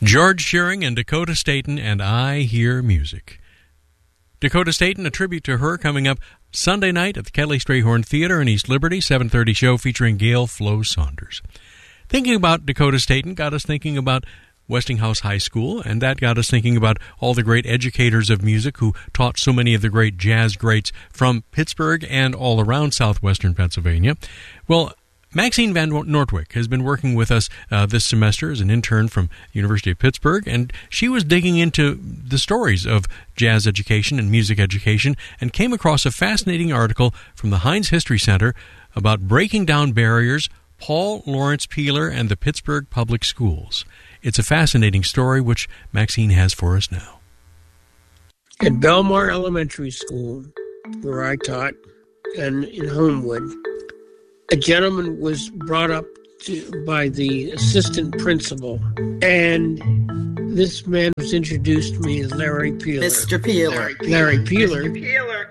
George Shearing and Dakota Staton and I Hear Music. Dakota Staton, a tribute to her, coming up Sunday night at the Kelly Strayhorn Theater in East Liberty, 7:30 show featuring Gail Flo Saunders. Thinking about Dakota Staton got us thinking about Westinghouse High School, and that got us thinking about all the great educators of music who taught so many of the great jazz greats from Pittsburgh and all around southwestern Pennsylvania. Well, Maxine Van Nortwick has been working with us this semester as an intern from University of Pittsburgh, and she was digging into the stories of jazz education and music education and came across a fascinating article from the Heinz History Center about breaking down barriers, Paul Laurence Peeler and the Pittsburgh Public Schools. It's a fascinating story, which Maxine has for us now. At Belmar Elementary School, where I taught, and in Homewood, a gentleman was brought up by the assistant principal, and this man was introduced to me as Larry Peeler. Mr. Peeler. Larry Peeler. Mr. Peeler.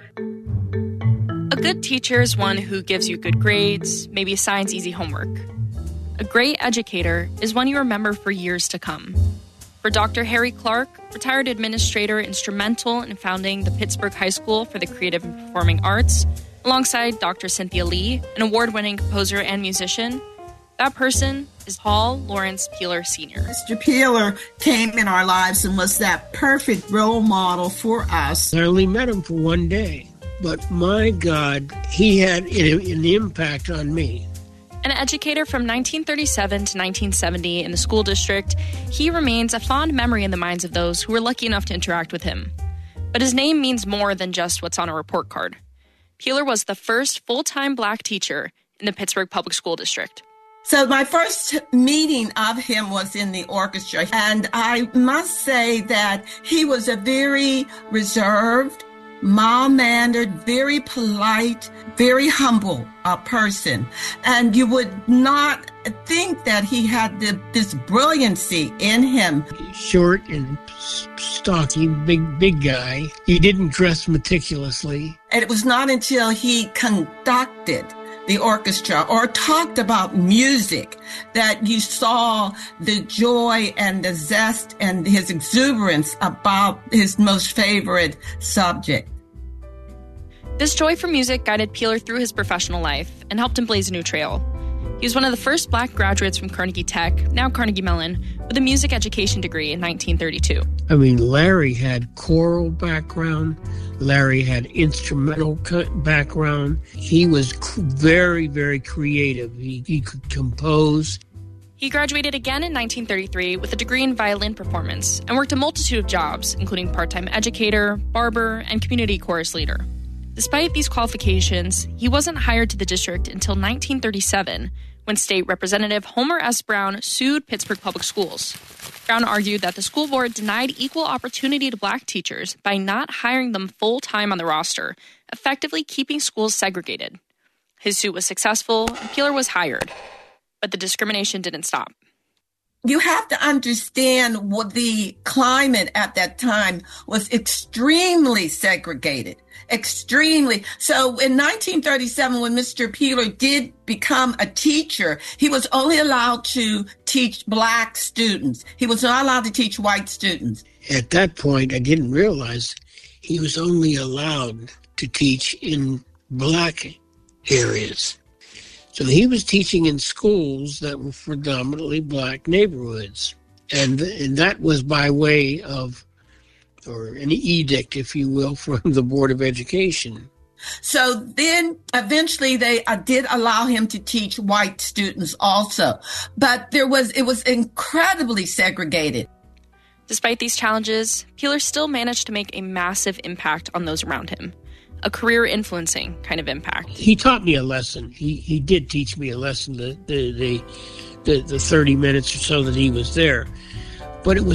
A good teacher is one who gives you good grades, maybe assigns easy homework. A great educator is one you remember for years to come. For Dr. Harry Clark, retired administrator instrumental in founding the Pittsburgh High School for the Creative and Performing Arts, alongside Dr. Cynthia Lee, an award-winning composer and musician, that person is Paul Laurence Peeler Sr. Mr. Peeler came in our lives and was that perfect role model for us. I only met him for one day, but my God, he had an impact on me. An educator from 1937 to 1970 in the school district, he remains a fond memory in the minds of those who were lucky enough to interact with him. But his name means more than just what's on a report card. Peeler was the first full-time black teacher in the Pittsburgh Public School District. So my first meeting of him was in the orchestra, and I must say that he was a very reserved, mild-mannered, very polite, very humble person. And you would not think that he had this brilliancy in him. Short and stocky, big guy. He didn't dress meticulously. And it was not until he conducted the orchestra or talked about music that you saw the joy and the zest and his exuberance about his most favorite subject. This joy for music guided Peeler through his professional life and helped him blaze a new trail. He was one of the first black graduates from Carnegie Tech, now Carnegie Mellon, with a music education degree in 1932. I mean, Larry had choral background. Larry had instrumental background. He was very, very creative. He could compose. He graduated again in 1933 with a degree in violin performance and worked a multitude of jobs, including part-time educator, barber, and community chorus leader. Despite these qualifications, he wasn't hired to the district until 1937, when State Representative Homer S. Brown sued Pittsburgh Public Schools. Brown argued that the school board denied equal opportunity to black teachers by not hiring them full-time on the roster, effectively keeping schools segregated. His suit was successful, and Peeler was hired. But the discrimination didn't stop. You have to understand what the climate at that time was extremely segregated. Extremely. So in 1937, when Mr. Peeler did become a teacher, he was only allowed to teach black students. He was not allowed to teach white students. At that point, I didn't realize he was only allowed to teach in black areas. So he was teaching in schools that were predominantly black neighborhoods. And that was by way of, or an edict, if you will, from the Board of Education. So then eventually they did allow him to teach white students also. But it was incredibly segregated. Despite these challenges, Peeler still managed to make a massive impact on those around him. A career-influencing kind of impact. He taught me a lesson. He did teach me a lesson, the 30 minutes or so that he was there. But it was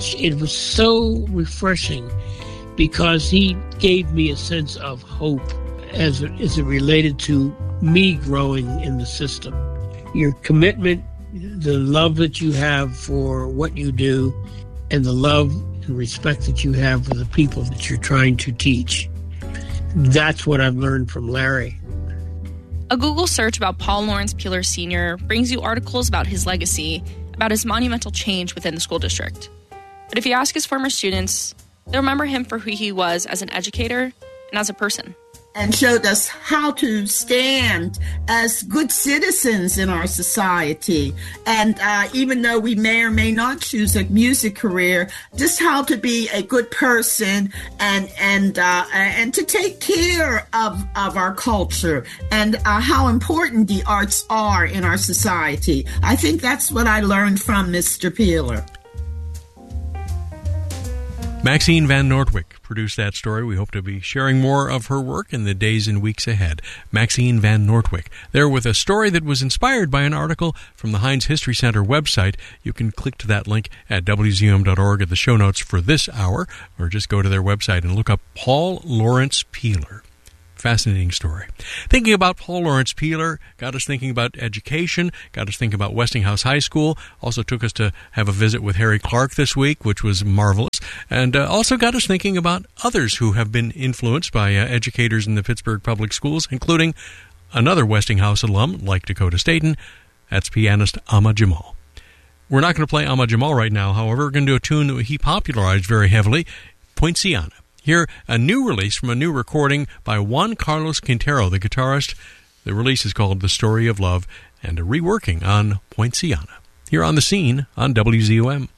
so refreshing because he gave me a sense of hope as it related to me growing in the system. Your commitment, the love that you have for what you do, and the love and respect that you have for the people that you're trying to teach. That's what I've learned from Larry. A Google search about Paul Laurence Peeler Sr. brings you articles about his legacy, about his monumental change within the school district. But if you ask his former students, they'll remember him for who he was as an educator and as a person. And showed us how to stand as good citizens in our society. And even though we may or may not choose a music career, just how to be a good person and to take care of our culture and how important the arts are in our society. I think that's what I learned from Mr. Peeler. Maxine Van Noordwijk produced that story. We hope to be sharing more of her work in the days and weeks ahead. Maxine Van Noordwijk, there with a story that was inspired by an article from the Heinz History Center website. You can click to that link at wzum.org at the show notes for this hour, or just go to their website and look up Paul Laurence Peeler. Fascinating story. Thinking about Paul Laurence Peeler got us thinking about education, got us thinking about Westinghouse High School, also took us to have a visit with Harry Clark this week, which was marvelous, and also got us thinking about others who have been influenced by educators in the Pittsburgh Public Schools, including another Westinghouse alum like Dakota Staton. That's pianist Ahmad Jamal. We're not going to play Ahmad Jamal right now, however. We're going to do a tune that he popularized very heavily, Poinciana. Here, a new release from a new recording by Juan Carlos Quintero, the guitarist. The release is called The Story of Love, and a reworking on Poinciana. Here on The Scene on WZUM.